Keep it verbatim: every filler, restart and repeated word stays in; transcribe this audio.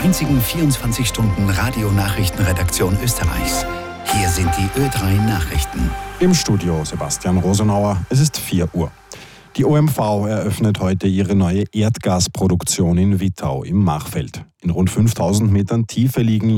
einzigen vierundzwanzig Stunden Radionachrichtenredaktion Österreichs. Hier sind die Ö drei Nachrichten. Im Studio Sebastian Rosenauer. Es ist vier Uhr. Die O M V eröffnet heute ihre neue Erdgasproduktion in Wittau im Machfeld. In rund fünftausend Metern Tiefe liegen